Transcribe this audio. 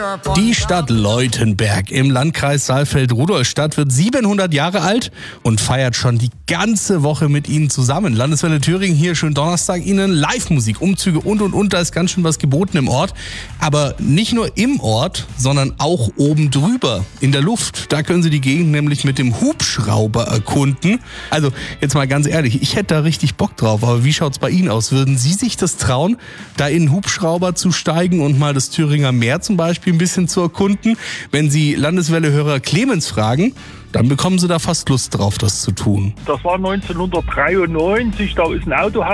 Die Stadt Leutenberg im Landkreis Saalfeld-Rudolstadt wird 700 Jahre alt und feiert schon die ganze Woche mit Ihnen zusammen. Landeswelle Thüringen hier, schönen Donnerstag Ihnen. Live-Musik, Umzüge und. Da ist ganz schön was geboten im Ort. Aber nicht nur im Ort, sondern auch oben drüber in der Luft. Da können Sie die Gegend nämlich mit dem Hubschrauber erkunden. Also jetzt mal ganz ehrlich, ich hätte da richtig Bock drauf. Aber wie schaut's bei Ihnen aus? Würden Sie sich das trauen, da in einen Hubschrauber zu steigen und mal das Thüringer Meer zum Beispiel ein bisschen zu erkunden? Wenn Sie Landeswelle-Hörer Clemens fragen, dann bekommen Sie da fast Lust drauf, das zu tun. Das war 1993, da ist ein Auto